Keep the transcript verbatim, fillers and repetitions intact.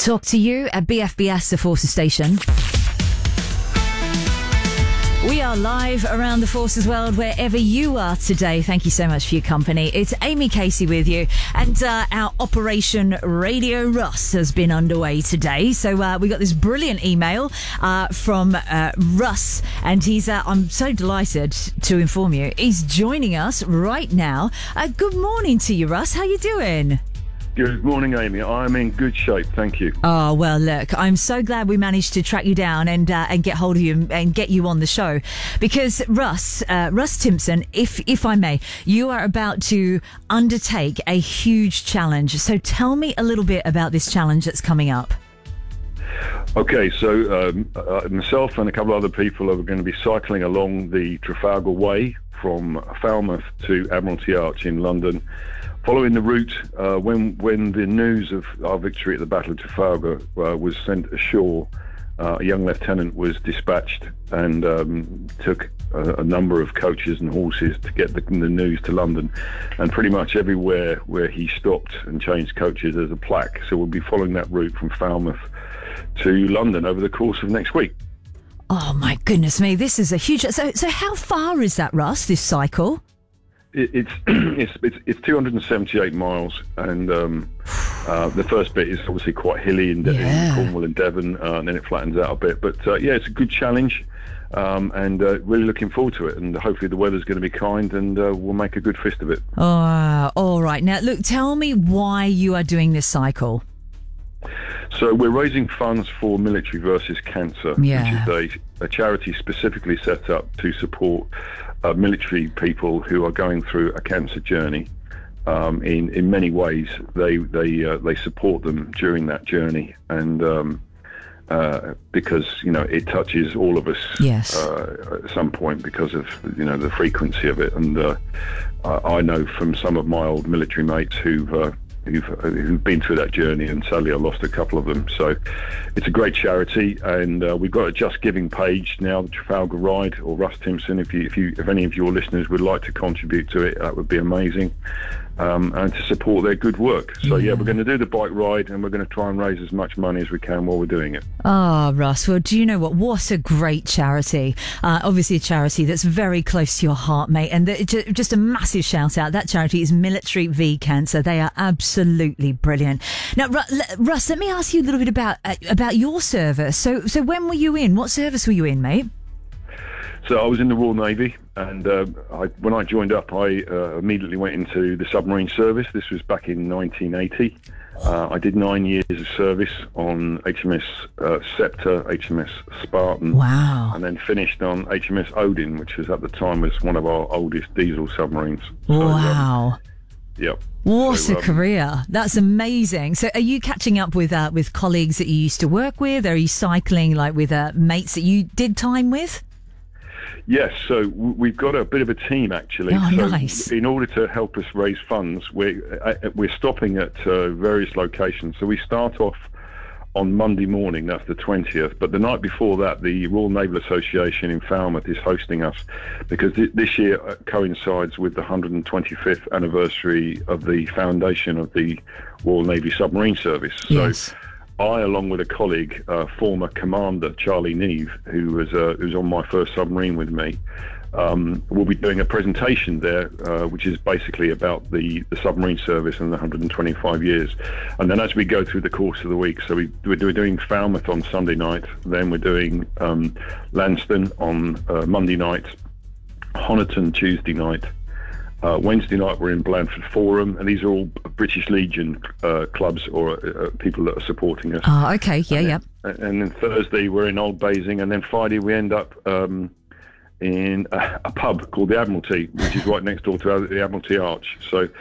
Talk to you at B F B S, the Forces Station. We are live around the Forces world, wherever you are today. Thank you so much for your company. It's Amy Casey with you, and uh, our Operation Radio Russ has been underway today. So uh, we got this brilliant email uh, from uh, Russ, and he's. Uh, I'm so delighted to inform you he's joining us right now. Uh, good morning to you, Russ. How you doing? Good morning, Amy. I'm in good shape, thank you. Oh, well, look, I'm so glad we managed to track you down and uh, and get hold of you and get you on the show. Because, Russ, uh, Russ Timpson, if, if I may, you are about to undertake a huge challenge. So tell me a little bit about this challenge that's coming up. Okay, so um, uh, myself and a couple of other people are going to be cycling along the Trafalgar Way from Falmouth to Admiralty Arch in London, following the route uh, when when the news of our victory at the Battle of Trafalgar uh, was sent ashore. Uh, a young lieutenant was dispatched and um, took a, a number of coaches and horses to get the, the news to London. And pretty much everywhere where he stopped and changed coaches, there's a plaque. So we'll be following that route from Falmouth to London over the course of next week. Oh, my goodness me. This is a huge... So, so how far is that, Russ, this cycle? It's it's it's it's two hundred seventy-eight miles, and um, uh, the first bit is obviously quite hilly in, De- Yeah. in Cornwall and Devon, uh, and then it flattens out a bit. But uh, yeah, it's a good challenge, um, and uh, really looking forward to it. And hopefully the weather's going to be kind, and uh, we'll make a good fist of it. Oh, all right. Now, look, tell me why you are doing this cycle. So we're raising funds for Military versus Cancer, Yeah. which is a, a charity specifically set up to support uh, military people who are going through a cancer journey. Um, in in many ways, they they uh, they support them during that journey, and um, uh, because you know it touches all of us Yes. uh, at some point because of you know the frequency of it. And uh, I I know from some of my old military mates who've uh, who've who've been through that journey, and sadly I lost a couple of them. So it's a great charity, and uh, we've got a Just Giving page now, the Trafalgar Ride, or Russ Timpson. If you if you if any of your listeners would like to contribute to it, that would be amazing. Um, and to support their good work. So yeah, we're going to do the bike ride, and we're going to try and raise as much money as we can while we're doing it. Oh, Russ, well, do you know what? What a great charity. Uh, obviously a charity that's very close to your heart, mate. And the, ju- just a massive shout out. That charity is Military v Cancer. They are absolutely brilliant. Now, Ru- l- Russ, let me ask you a little bit about uh, about your service. So, so when were you in? What service were you in, mate? So I was in the Royal Navy, and uh, I, when I joined up, I uh, immediately went into the submarine service. This was back in nineteen eighty. Uh, I did nine years of service on H M S uh, Scepter, H M S Spartan, Wow. and then finished on H M S Odin, which was at the time was one of our oldest diesel submarines. So, um, Wow. yep. What So, a um, career. That's amazing. So are you catching up with uh, with colleagues that you used to work with? Or are you cycling like with uh, mates that you did time with? Yes, so w- we've got a bit of a team actually. Oh, so nice. in order to help us raise funds, we're uh, we're stopping at uh, various locations. So we start off on Monday morning, that's the twentieth. But the night before that, the Royal Naval Association in Falmouth is hosting us, because th- this year uh, coincides with the one hundred twenty-fifth anniversary of the foundation of the Royal Navy Submarine Service. So Yes. I, along with a colleague, uh, former commander Charlie Neve, who was uh, who was on my first submarine with me, um, will be doing a presentation there, uh, which is basically about the, the submarine service and the one hundred twenty-five years. And then as we go through the course of the week, so we, we're doing Falmouth on Sunday night, then we're doing um, Lanston on uh, Monday night, Honiton Tuesday night. Uh, Wednesday night we're in Blandford Forum, and these are all British Legion uh, clubs or uh, people that are supporting us. Oh, okay. Yeah, and yeah. then, and then Thursday we're in Old Basing, and then Friday we end up um, in a, a pub called the Admiralty, which is right next door to the Admiralty Arch. So